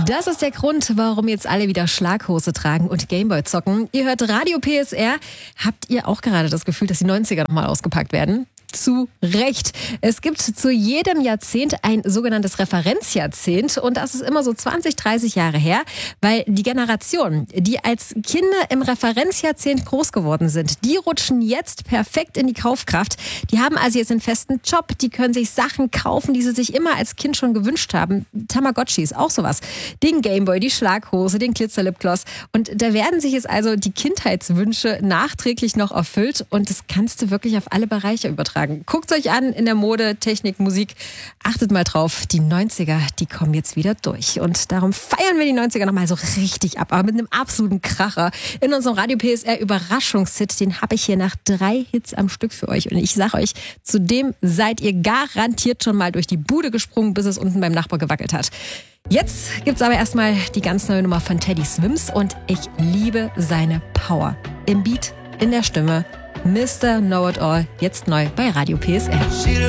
Das ist der Grund, warum jetzt alle wieder Schlaghose tragen und Gameboy zocken. Ihr hört Radio PSR. Habt ihr auch gerade das Gefühl, dass die 90er nochmal ausgepackt werden? Zu Recht. Es gibt zu jedem Jahrzehnt ein sogenanntes Referenzjahrzehnt und das ist immer so 20, 30 Jahre her, weil die Generationen, die als Kinder im Referenzjahrzehnt groß geworden sind, die rutschen jetzt perfekt in die Kaufkraft. Die haben also jetzt einen festen Job, die können sich Sachen kaufen, die sie sich immer als Kind schon gewünscht haben. Tamagotchis, auch sowas. Den Gameboy, die Schlaghose, den Glitzer-Lipgloss und da werden sich jetzt also die Kindheitswünsche nachträglich noch erfüllt und das kannst du wirklich auf alle Bereiche übertragen. Guckt euch an in der Mode, Technik, Musik. Achtet mal drauf, die 90er, die kommen jetzt wieder durch. Und darum feiern wir die 90er nochmal so richtig ab, aber mit einem absoluten Kracher. In unserem Radio PSR Überraschungshit, den habe ich hier nach 3 Hits am Stück für euch. Und ich sage euch, zudem seid ihr garantiert schon mal durch die Bude gesprungen, bis es unten beim Nachbar gewackelt hat. Jetzt gibt's aber erstmal die ganz neue Nummer von Teddy Swims und ich liebe seine Power. Im Beat, in der Stimme. Mr. Know-It-All, jetzt neu bei Radio PSR.